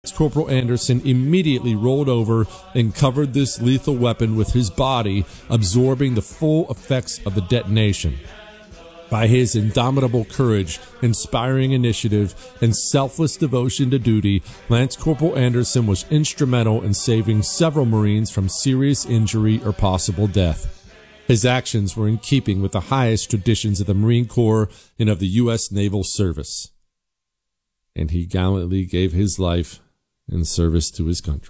Corporal Anderson immediately rolled over and covered this lethal weapon with his body, absorbing the full effects of the detonation. By his indomitable courage, inspiring initiative, and selfless devotion to duty, Lance Corporal Anderson was instrumental in saving several Marines from serious injury or possible death. His actions were in keeping with the highest traditions of the Marine Corps and of the U.S. Naval Service. And he gallantly gave his life in service to his country.